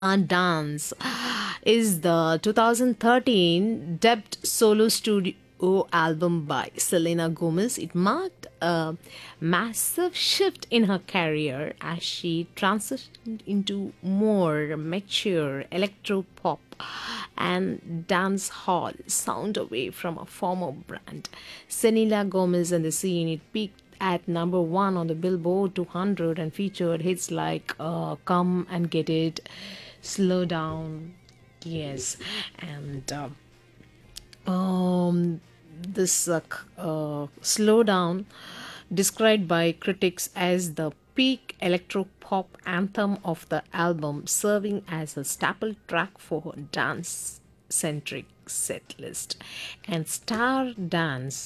Dance is the 2013 debut solo studio album by Selena Gomez. It marked a massive shift in her career as she transitioned into more mature electro pop and dance hall sound away from a former brand. Selena Gomez and the scene it peaked at number one on the Billboard 200 and featured hits like Come and Get It, Slow Down. Yes, and this Slow Down, described by critics as the peak electro pop anthem of the album, serving as a staple track for her dance centric set list. And Star Dance